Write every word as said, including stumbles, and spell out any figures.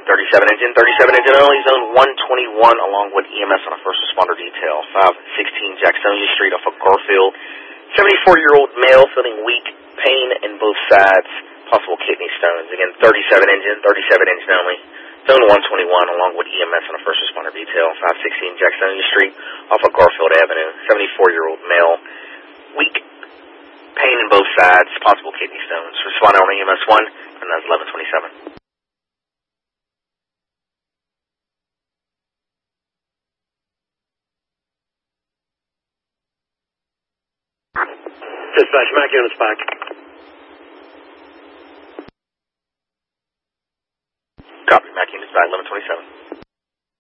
thirty-seven engine, thirty-seven engine only, zone one twenty-one, along with E M S on a first responder detail. five sixteen Jacksonia Street off of Garfield. seventy-four-year-old male feeling weak, pain in both sides, possible kidney stones. Again, thirty-seven engine, thirty-seven engine only, zone one twenty-one, along with E M S on a first responder detail. five sixteen Jacksonia Street off of Garfield Avenue. seventy-four-year-old male, weak, pain in both sides, possible kidney stones. Responder on E M S one, and that's eleven twenty-seven. Dispatch, Mac units back. Copy, Mac units back, eleven twenty-seven.